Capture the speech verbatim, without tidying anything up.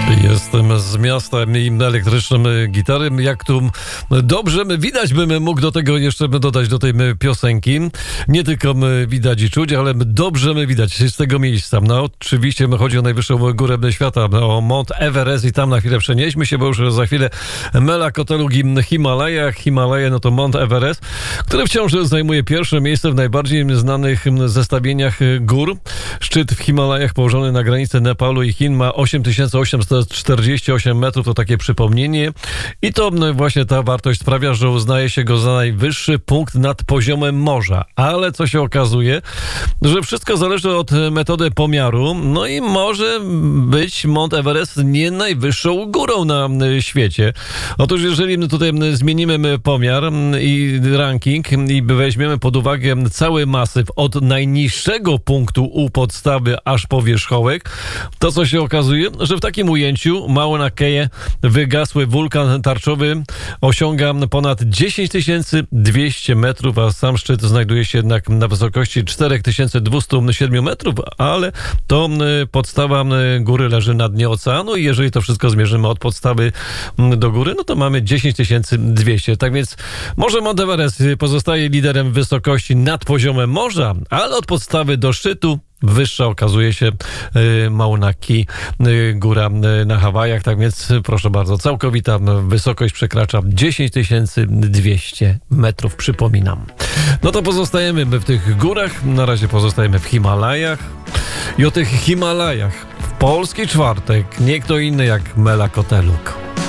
Jestem z miasta i elektrycznym gitary. Jak tu dobrze widać, bym mógł do tego jeszcze dodać do tej piosenki. Nie tylko widać i czuć, ale dobrze widać z tego miejsca. No oczywiście chodzi o najwyższą górę świata, o Mount Everest i tam na chwilę przenieśmy się, bo już za chwilę Mela Kotelugi Himalaja. Himalaje, no to Mount Everest, który wciąż zajmuje pierwsze miejsce w najbardziej znanych zestawieniach gór. Szczyt w Himalajach położony na granicy Nepalu i Chin ma osiem tysięcy osiemset czterdzieści osiem metrów, to takie przypomnienie. I to właśnie ta wartość sprawia, że uznaje się go za najwyższy punkt nad poziomem morza. Ale co się okazuje, że wszystko zależy od metody pomiaru. No i może być Mount Everest nie najwyższą górą na świecie. Otóż jeżeli tutaj zmienimy pomiar i ranking i weźmiemy pod uwagę cały masyw od najniższego punktu u podstawy aż po wierzchołek, to co się okazuje, że w takim ujęciu Mauna Kea, wygasły wulkan tarczowy, osiąga ponad dziesięć tysięcy dwieście metrów, a sam szczyt znajduje się jednak na wysokości cztery tysiące dwieście siedem metrów, ale to podstawa góry leży na dnie oceanu i jeżeli to wszystko zmierzymy od podstawy do góry, no to mamy dziesięć tysięcy dwieście. Tak więc może Mount Everest pozostaje liderem wysokości nad poziomem morza, ale od podstawy do szczytu wyższa okazuje się y, Mauna Kea, y, góra y, na Hawajach. Tak więc proszę bardzo, całkowita wysokość przekracza dziesięć tysięcy dwieście metrów, przypominam. No to pozostajemy w tych górach, na razie pozostajemy w Himalajach i o tych Himalajach w polski czwartek nie kto inny jak Mela Koteluk.